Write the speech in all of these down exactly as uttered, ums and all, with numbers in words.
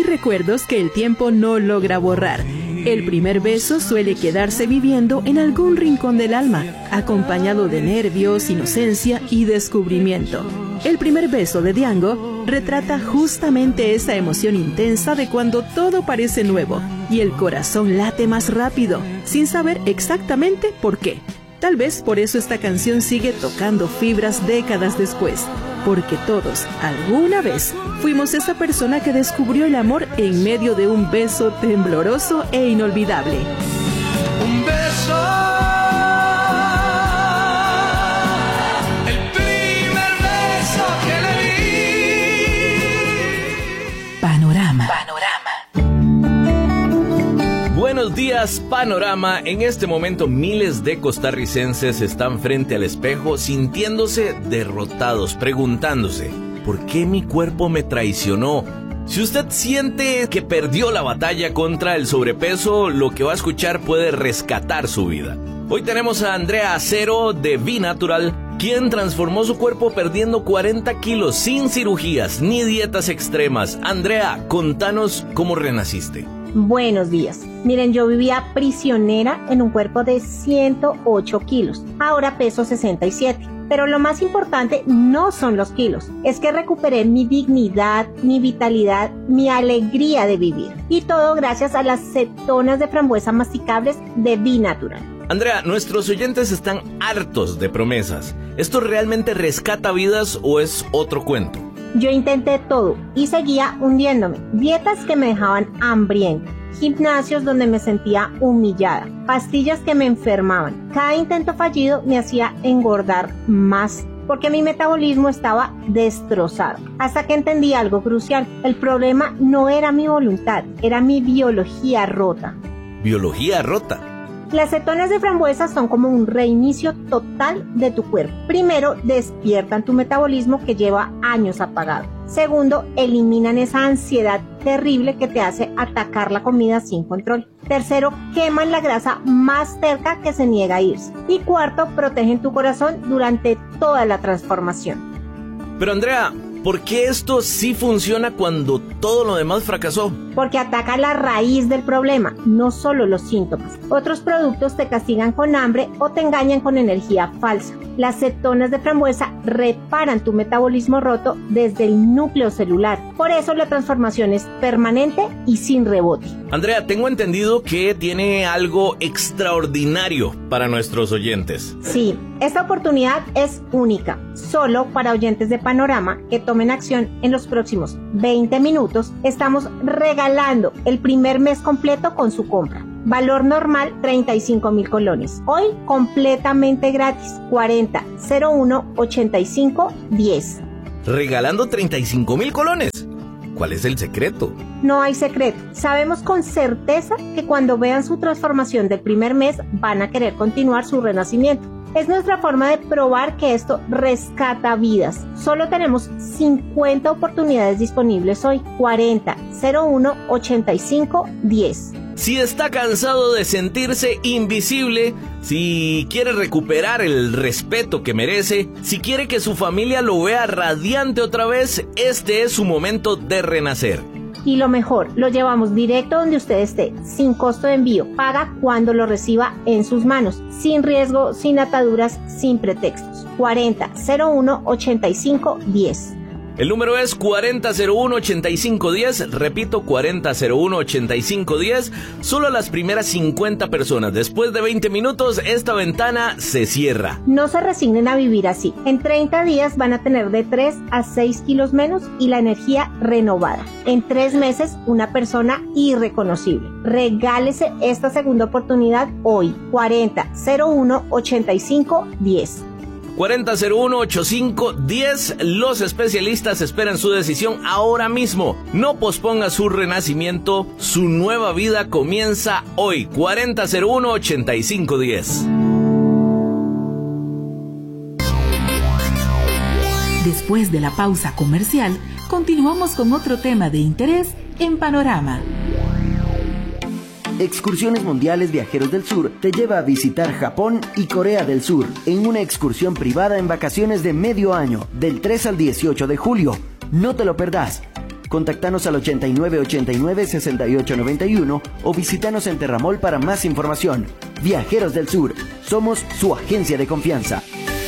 recuerdos que el tiempo no logra borrar. El primer beso suele quedarse viviendo en algún rincón del alma, acompañado de nervios, inocencia y descubrimiento. El primer beso de Django retrata justamente esa emoción intensa de cuando todo parece nuevo y el corazón late más rápido, sin saber exactamente por qué. Tal vez por eso esta canción sigue tocando fibras décadas después, porque todos, alguna vez, fuimos esa persona que descubrió el amor en medio de un beso tembloroso e inolvidable. Un beso, el primer beso que le di. Panorama. Panorama. Buenos días, Panorama. En este momento miles de costarricenses están frente al espejo sintiéndose derrotados, preguntándose, ¿por qué mi cuerpo me traicionó? Si usted siente que perdió la batalla contra el sobrepeso, lo que va a escuchar puede rescatar su vida. Hoy tenemos a Andrea Acero de B-Natural, quien transformó su cuerpo perdiendo cuarenta kilos sin cirugías ni dietas extremas. Andrea, contanos cómo renaciste. Buenos días. Miren, yo vivía prisionera en un cuerpo de ciento ocho kilos. Ahora peso sesenta y siete. Pero lo más importante no son los kilos. Es que recuperé mi dignidad, mi vitalidad, mi alegría de vivir. Y todo gracias a las cetonas de frambuesa masticables de B-Natural. Andrea, nuestros oyentes están hartos de promesas. ¿Esto realmente rescata vidas o es otro cuento? Yo intenté todo y seguía hundiéndome. Dietas que me dejaban hambrienta, gimnasios donde me sentía humillada, pastillas que me enfermaban. Cada intento fallido me hacía engordar más porque mi metabolismo estaba destrozado. Hasta que entendí algo crucial. El problema no era mi voluntad, era mi biología rota. ¿Biología rota? Las cetonas de frambuesa son como un reinicio total de tu cuerpo. Primero, despiertan tu metabolismo que lleva años apagado. Segundo, eliminan esa ansiedad terrible que te hace atacar la comida sin control. Tercero, queman la grasa más terca que se niega a irse. Y cuarto, protegen tu corazón durante toda la transformación. Pero Andrea, ¿por qué esto sí funciona cuando todo lo demás fracasó? Porque ataca la raíz del problema, no solo los síntomas. Otros productos te castigan con hambre o te engañan con energía falsa. Las cetonas de frambuesa reparan tu metabolismo roto desde el núcleo celular. Por eso la transformación es permanente y sin rebote. Andrea, tengo entendido que tiene algo extraordinario para nuestros oyentes. Sí, esta oportunidad es única, solo para oyentes de Panorama que tomen acción en los próximos veinte minutos. Estamos regalando el primer mes completo con su compra. Valor normal treinta y cinco mil colones. Hoy completamente gratis. cuarenta cero uno ochenta y cinco diez. ¿Regalando treinta y cinco mil colones? ¿Cuál es el secreto? No hay secreto. Sabemos con certeza que cuando vean su transformación del primer mes van a querer continuar su renacimiento. Es nuestra forma de probar que esto rescata vidas. Solo tenemos cincuenta oportunidades disponibles hoy. cuarenta cero uno ochenta y cinco diez. Si está cansado de sentirse invisible, si quiere recuperar el respeto que merece, si quiere que su familia lo vea radiante otra vez, este es su momento de renacer. Y lo mejor, lo llevamos directo donde usted esté, sin costo de envío. Paga cuando lo reciba en sus manos, sin riesgo, sin ataduras, sin pretextos. cuarenta cero uno ochenta y cinco diez. El número es cuarenta cero uno ochenta y cinco diez, repito, cuarenta cero uno ochenta y cinco diez, solo las primeras cincuenta personas. Después de veinte minutos, esta ventana se cierra. No se resignen a vivir así. En treinta días van a tener de tres a seis kilos menos y la energía renovada. En tres meses, una persona irreconocible. Regálese esta segunda oportunidad hoy. cuarenta cero uno ochenta y cinco diez. cuarenta cero uno ochenta y cinco diez. Los especialistas esperan su decisión ahora mismo. No posponga su renacimiento. Su nueva vida comienza hoy. cuarenta cero uno ochenta y cinco diez. Después de la pausa comercial, continuamos con otro tema de interés en Panorama. Excursiones Mundiales Viajeros del Sur te lleva a visitar Japón y Corea del Sur en una excursión privada en vacaciones de medio año, del tres al dieciocho de julio. No te lo perdás. Contactanos al ochenta y nueve ochenta y nueve sesenta y ocho noventa y uno o visítanos en Terramol para más información. Viajeros del Sur, somos su agencia de confianza.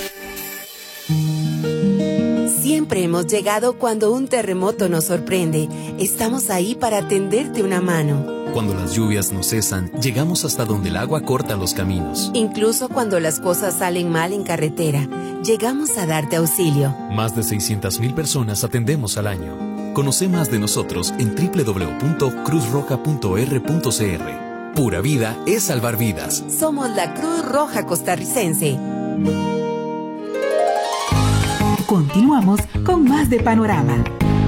Siempre hemos llegado cuando un terremoto nos sorprende. Estamos ahí para tenderte una mano. Cuando las lluvias no cesan, llegamos hasta donde el agua corta los caminos. Incluso cuando las cosas salen mal en carretera, llegamos a darte auxilio. Más de seiscientas mil personas atendemos al año. Conoce más de nosotros en doble u doble u doble u punto cruz roja punto erre punto ce erre. Pura vida es salvar vidas. Somos la Cruz Roja Costarricense. Continuamos con más de Panorama.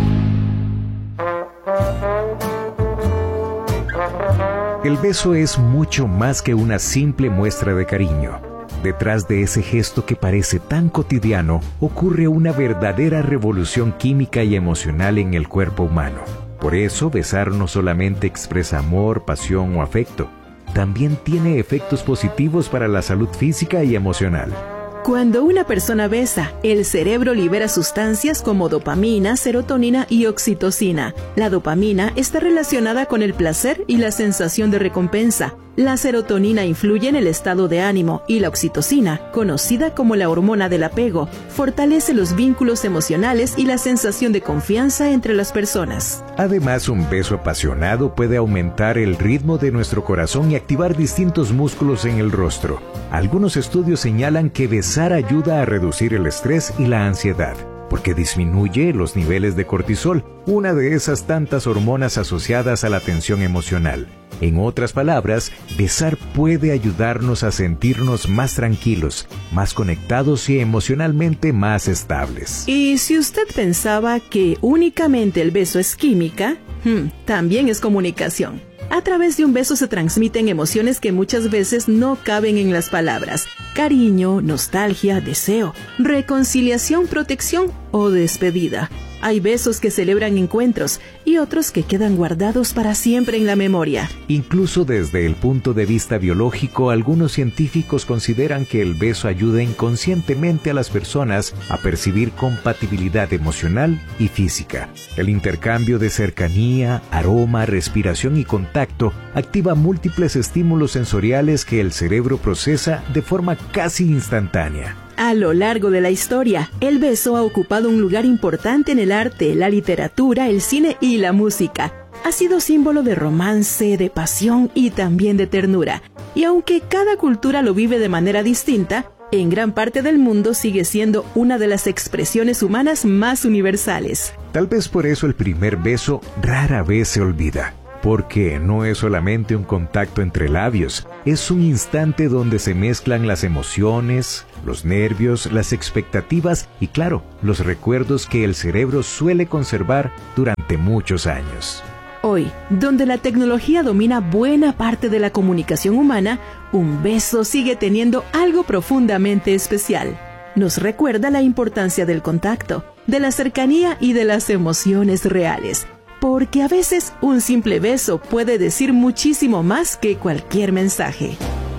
El beso es mucho más que una simple muestra de cariño. Detrás de ese gesto que parece tan cotidiano, ocurre una verdadera revolución química y emocional en el cuerpo humano. Por eso, besar no solamente expresa amor, pasión o afecto, también tiene efectos positivos para la salud física y emocional. Cuando una persona besa, el cerebro libera sustancias como dopamina, serotonina y oxitocina. La dopamina está relacionada con el placer y la sensación de recompensa. La serotonina influye en el estado de ánimo y la oxitocina, conocida como la hormona del apego, fortalece los vínculos emocionales y la sensación de confianza entre las personas. Además, un beso apasionado puede aumentar el ritmo de nuestro corazón y activar distintos músculos en el rostro. Algunos estudios señalan que besar ayuda a reducir el estrés y la ansiedad, porque disminuye los niveles de cortisol, una de esas tantas hormonas asociadas a la tensión emocional. En otras palabras, besar puede ayudarnos a sentirnos más tranquilos, más conectados y emocionalmente más estables. Y si usted pensaba que únicamente el beso es química, hmm, también es comunicación. A través de un beso se transmiten emociones que muchas veces no caben en las palabras. Cariño, nostalgia, deseo, reconciliación, protección o despedida. Hay besos que celebran encuentros y otros que quedan guardados para siempre en la memoria. Incluso desde el punto de vista biológico, algunos científicos consideran que el beso ayuda inconscientemente a las personas a percibir compatibilidad emocional y física. El intercambio de cercanía, aroma, respiración y contacto activa múltiples estímulos sensoriales que el cerebro procesa de forma casi instantánea. A lo largo de la historia, el beso ha ocupado un lugar importante en el arte, la literatura, el cine y la música. Ha sido símbolo de romance, de pasión y también de ternura. Y aunque cada cultura lo vive de manera distinta, en gran parte del mundo sigue siendo una de las expresiones humanas más universales. Tal vez por eso el primer beso rara vez se olvida. Porque no es solamente un contacto entre labios, es un instante donde se mezclan las emociones, los nervios, las expectativas y, claro, los recuerdos que el cerebro suele conservar durante muchos años. Hoy, donde la tecnología domina buena parte de la comunicación humana, un beso sigue teniendo algo profundamente especial. Nos recuerda la importancia del contacto, de la cercanía y de las emociones reales. Porque a veces un simple beso puede decir muchísimo más que cualquier mensaje.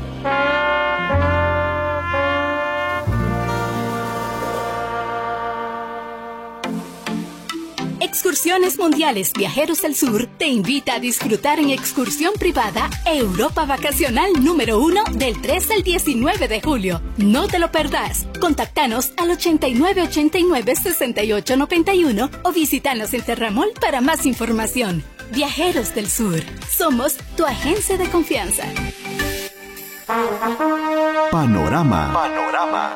Excursiones Mundiales Viajeros del Sur te invita a disfrutar en excursión privada Europa Vacacional número uno del tres al diecinueve de julio. No te lo perdás. Contactanos al ochenta y nueve ochenta y nueve sesenta y ocho noventa y uno o visítanos en Terramol para más información. Viajeros del Sur. Somos tu agencia de confianza. Panorama. Panorama.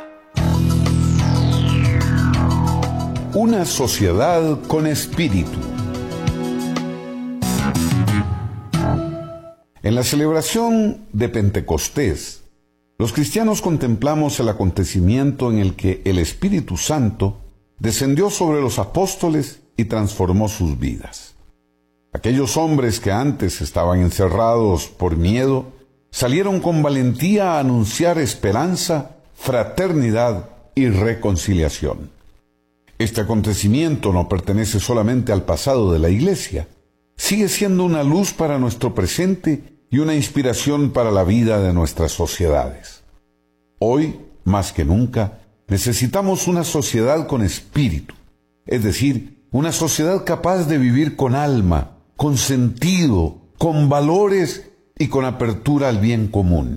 Una sociedad con espíritu. En la celebración de Pentecostés, los cristianos contemplamos el acontecimiento en el que el Espíritu Santo descendió sobre los apóstoles y transformó sus vidas. Aquellos hombres que antes estaban encerrados por miedo, salieron con valentía a anunciar esperanza, fraternidad y reconciliación. Este acontecimiento no pertenece solamente al pasado de la Iglesia, sigue siendo una luz para nuestro presente y una inspiración para la vida de nuestras sociedades. Hoy, más que nunca, necesitamos una sociedad con espíritu, es decir, una sociedad capaz de vivir con alma, con sentido, con valores y con apertura al bien común.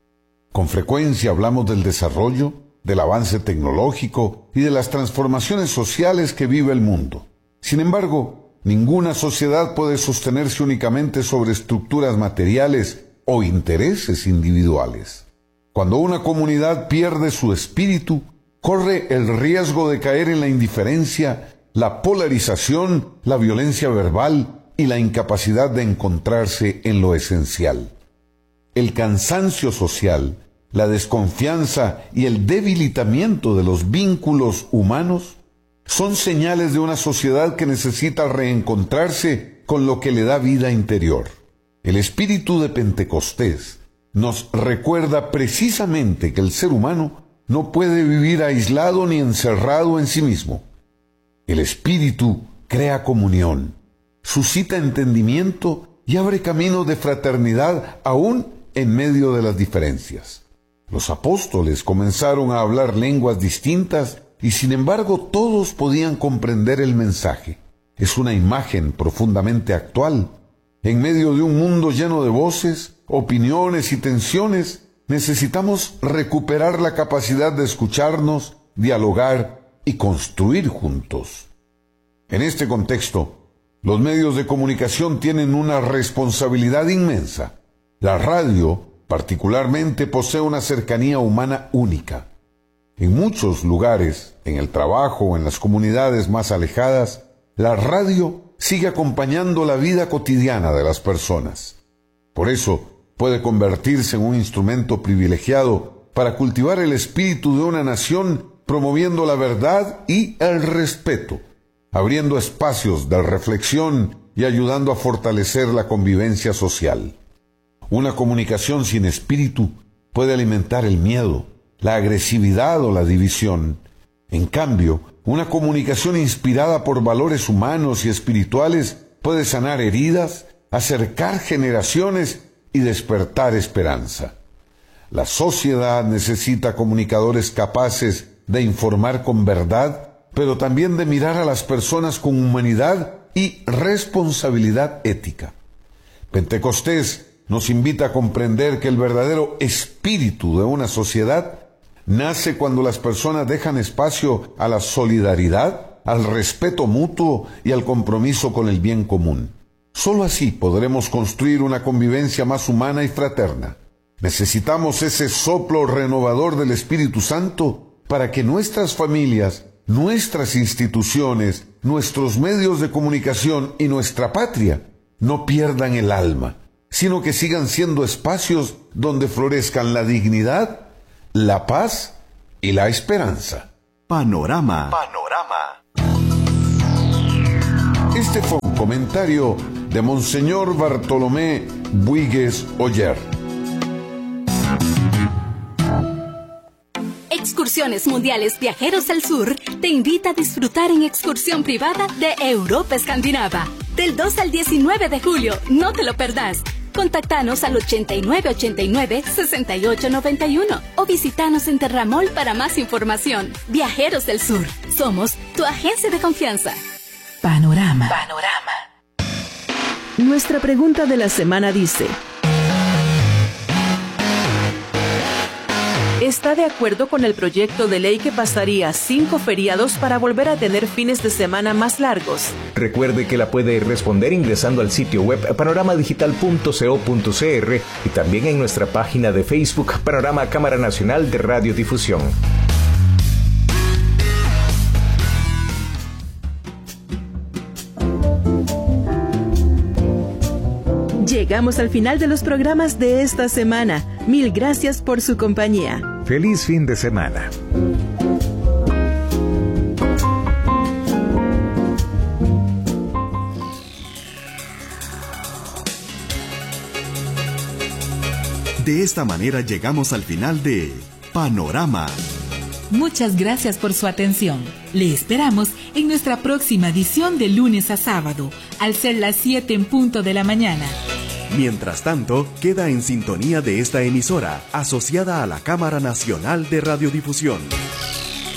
Con frecuencia hablamos del desarrollo, del avance tecnológico y de las transformaciones sociales que vive el mundo. Sin embargo, ninguna sociedad puede sostenerse únicamente sobre estructuras materiales o intereses individuales. Cuando una comunidad pierde su espíritu, corre el riesgo de caer en la indiferencia, la polarización, la violencia verbal y la incapacidad de encontrarse en lo esencial. El cansancio social, la desconfianza y el debilitamiento de los vínculos humanos son señales de una sociedad que necesita reencontrarse con lo que le da vida interior. El espíritu de Pentecostés nos recuerda precisamente que el ser humano no puede vivir aislado ni encerrado en sí mismo. El espíritu crea comunión, suscita entendimiento y abre camino de fraternidad aún en medio de las diferencias. Los apóstoles comenzaron a hablar lenguas distintas y sin embargo todos podían comprender el mensaje. Es una imagen profundamente actual. En medio de un mundo lleno de voces, opiniones y tensiones, necesitamos recuperar la capacidad de escucharnos, dialogar y construir juntos. En este contexto, los medios de comunicación tienen una responsabilidad inmensa. La radio, particularmente, posee una cercanía humana única. En muchos lugares, en el trabajo o en las comunidades más alejadas, la radio sigue acompañando la vida cotidiana de las personas. Por eso, puede convertirse en un instrumento privilegiado para cultivar el espíritu de una nación, promoviendo la verdad y el respeto, abriendo espacios de reflexión y ayudando a fortalecer la convivencia social. Una comunicación sin espíritu puede alimentar el miedo, la agresividad o la división. En cambio, una comunicación inspirada por valores humanos y espirituales puede sanar heridas, acercar generaciones y despertar esperanza. La sociedad necesita comunicadores capaces de informar con verdad, pero también de mirar a las personas con humanidad y responsabilidad ética. Pentecostés nos invita a comprender que el verdadero espíritu de una sociedad nace cuando las personas dejan espacio a la solidaridad, al respeto mutuo y al compromiso con el bien común. Solo así podremos construir una convivencia más humana y fraterna. Necesitamos ese soplo renovador del Espíritu Santo para que nuestras familias, nuestras instituciones, nuestros medios de comunicación y nuestra patria no pierdan el alma, sino que sigan siendo espacios donde florezcan la dignidad, la paz y la esperanza. Panorama. Panorama. Este fue un comentario de Monseñor Bartolomé Buigues Oller. Excursiones Mundiales Viajeros al Sur te invita a disfrutar en excursión privada de Europa Escandinava. Del dos al diecinueve de julio, no te lo perdás. Contáctanos al ochenta y nueve ochenta y nueve, sesenta y ocho noventa y uno o visítanos en Terramol para más información. Viajeros del Sur, somos tu agencia de confianza. Panorama. Panorama. Nuestra pregunta de la semana dice: ¿está de acuerdo con el proyecto de ley que pasaría cinco feriados para volver a tener fines de semana más largos? Recuerde que la puede responder ingresando al sitio web panorama digital punto co punto cr y también en nuestra página de Facebook Panorama Cámara Nacional de Radiodifusión. Llegamos al final de los programas de esta semana. Mil gracias por su compañía. Feliz fin de semana. De esta manera llegamos al final de Panorama. Muchas gracias por su atención. Le esperamos en nuestra próxima edición de lunes a sábado, al ser las siete en punto de la mañana. Mientras tanto, queda en sintonía de esta emisora, asociada a la Cámara Nacional de Radiodifusión.